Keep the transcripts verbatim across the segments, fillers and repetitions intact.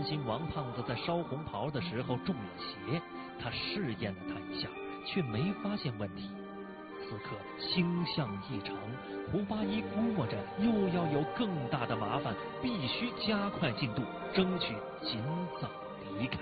心王胖子在烧红袍的时候中了邪，他试验了他一下，却没发现问题。此刻星象异常，胡八一估摸着又要有更大的麻烦，必须加快进度，争取尽早离开。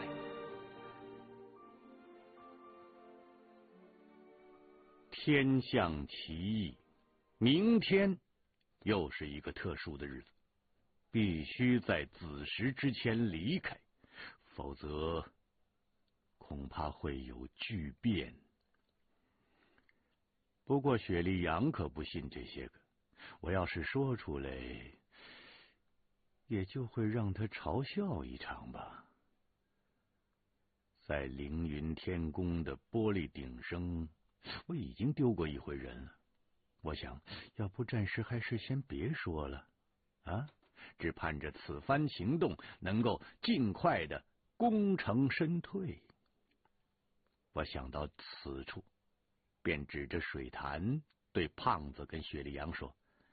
天象奇异，明天又是一个特殊的日子，必须在子时之前离开，否则恐怕会有巨变。不过雪莉杨可不信这些个，我要是说出来，也就会让他嘲笑一场吧。在凌云天宫的玻璃顶上，我已经丢过一回人了。我想，要不暂时还是先别说了啊，只盼着此番行动能够尽快的功成身退。我想到此处，便指着水潭对胖子跟雪莉杨说：“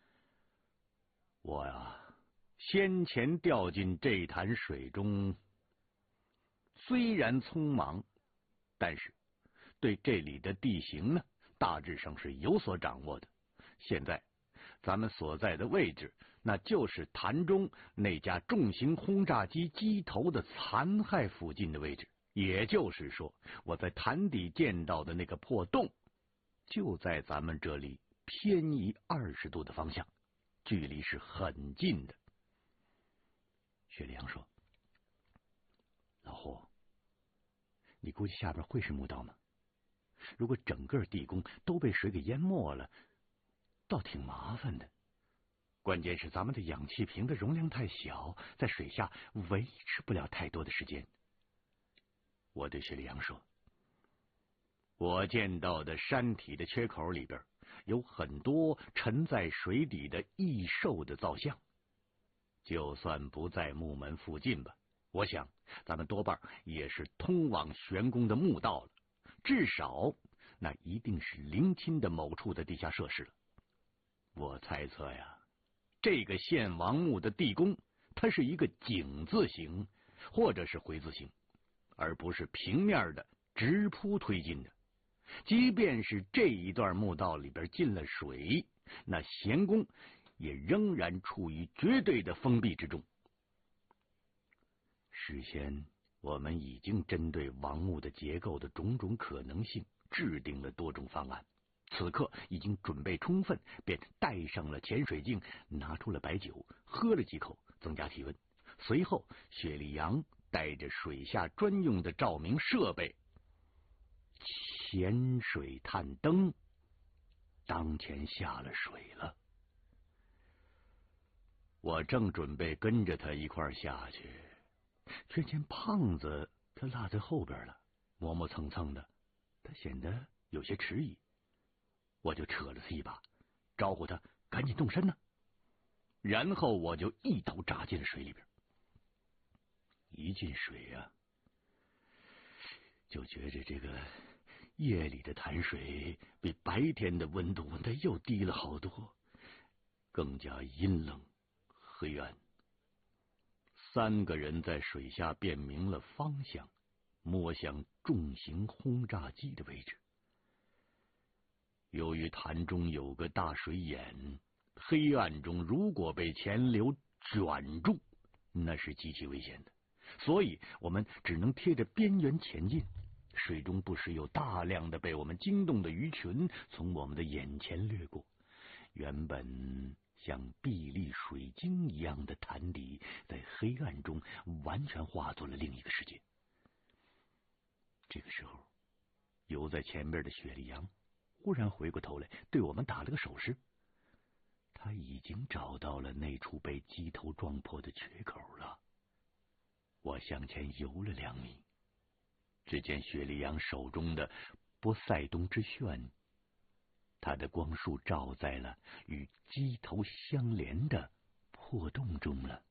我呀，先前掉进这潭水中，虽然匆忙，但是对这里的地形呢，大致上是有所掌握的。现在咱们所在的位置，那就是潭中那架重型轰炸机机头的残骸附近的位置。也就是说，我在潭底见到的那个破洞，就在咱们这里偏移二十度的方向，距离是很近的。”雪莉杨说：“老胡，你估计下边会是墓道吗？如果整个地宫都被水给淹没了，倒挺麻烦的。关键是咱们的氧气瓶的容量太小，在水下维持不了太多的时间。”我对雪莉杨说：“我见到的山体的缺口里边，有很多沉在水底的异兽的造像。就算不在墓门附近吧，我想咱们多半也是通往玄宫的墓道了，至少那一定是陵寝的某处的地下设施了。我猜测呀，这个献王墓的地宫，它是一个井字形或者是回字形，而不是平面的直扑推进的。即便是这一段墓道里边进了水，那咸宫也仍然处于绝对的封闭之中。事先我们已经针对王墓的结构的种种可能性制定了多种方案，此刻已经准备充分，便带上了潜水镜，拿出了白酒，喝了几口增加体温。随后雪莉杨带着水下专用的照明设备潜水探灯，当前下了水了。我正准备跟着他一块下去，却见胖子他落在后边了，磨磨蹭蹭的，他显得有些迟疑。我就扯了他一把，招呼他赶紧动身呢。然后我就一头扎进了水里边。一进水呀、啊，就觉着这个夜里的潭水比白天的温度那又低了好多，更加阴冷黑暗。三个人在水下辨明了方向，摸向重型轰炸机的位置。由于潭中有个大水眼，黑暗中如果被潜流卷住，那是极其危险的，所以我们只能贴着边缘前进。水中不时有大量的被我们惊动的鱼群从我们的眼前掠过，原本像碧丽水晶一样的潭底，在黑暗中完全化作了另一个世界。这个时候，游在前边的雪莉杨忽然回过头来，对我们打了个手势。他已经找到了那处被机头撞破的缺口了。我向前游了两米，只见雪莉杨手中的波塞冬之炫，它的光束照在了与机头相连的破洞中了。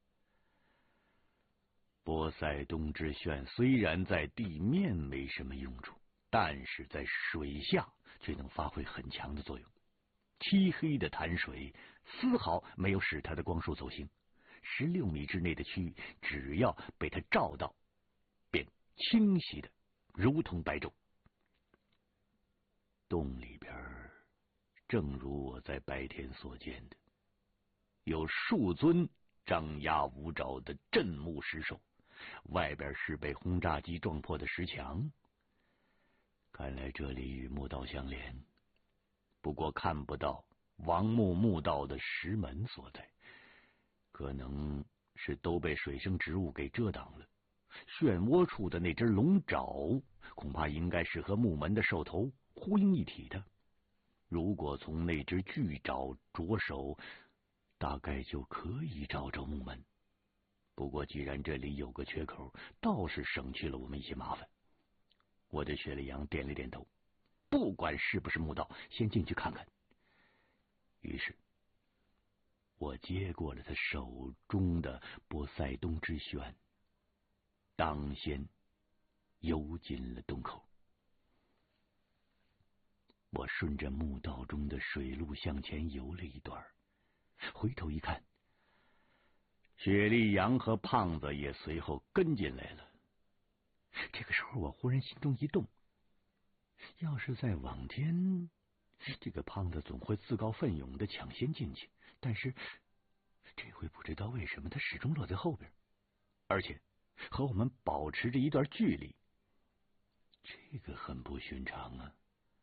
波塞冬之炫虽然在地面没什么用处，但是在水下却能发挥很强的作用。漆黑的潭水丝毫没有使它的光束走形， 十六米之内的区域，只要被它照到，便清晰的如同白昼。洞里边，正如我在白天所见的，有数尊张牙舞爪的镇墓石兽，外边是被轰炸机撞破的石墙。看来这里与墓道相连，不过看不到王墓墓道的石门所在，可能是都被水生植物给遮挡了。漩涡处的那只龙爪，恐怕应该是和墓门的兽头呼应一体的。如果从那只巨爪着手，大概就可以找着墓门。不过既然这里有个缺口，倒是省去了我们一些麻烦。我对薛立阳点了点头，不管是不是墓道，先进去看看。于是我接过了他手中的波塞冬之旋，当先游进了洞口。我顺着墓道中的水路向前游了一段，回头一看，雪莉杨和胖子也随后跟进来了。这个时候我忽然心中一动，要是再往天，这个胖子总会自告奋勇的抢先进去，但是这回不知道为什么他始终落在后边，而且和我们保持着一段距离，这个很不寻常啊。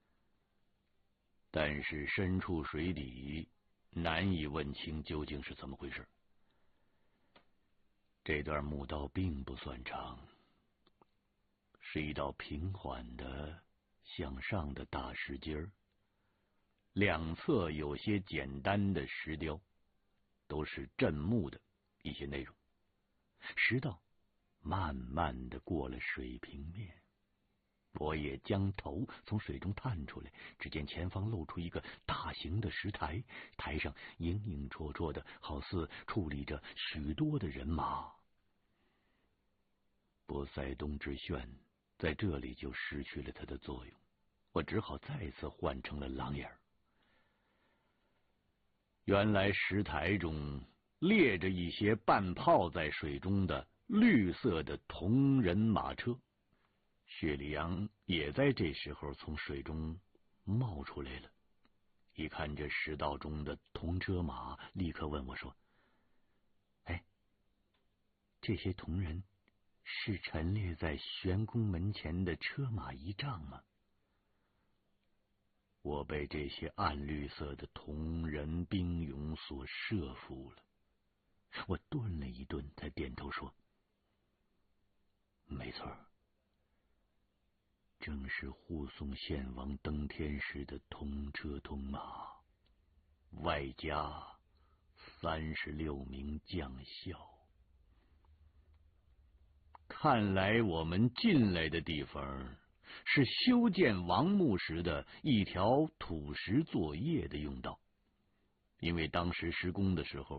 但是身处水底，难以问清究竟是怎么回事。这段墓道并不算长，是一道平缓的向上的大石阶儿，两侧有些简单的石雕，都是镇墓的一些内容。石道慢慢的过了水平面，我也将头从水中探出来，只见前方露出一个大型的石台，台上影影绰绰的，好似矗立着许多的人马。波塞冬之旋在这里就失去了它的作用，我只好再次换成了狼眼。原来石台中列着一些半泡在水中的绿色的铜人马车，薛立阳也在这时候从水中冒出来了。一看这石道中的铜车马，立刻问我说：“哎，这些铜人是陈列在玄宫门前的车马仪仗吗？”我被这些暗绿色的铜人兵勇所慑服了。我顿了一顿，才点头说：“没错，正是护送献王登天时的铜车铜马，外加三十六名将校。看来我们进来的地方是修建王墓时的一条土石作业的用道，因为当时施工的时候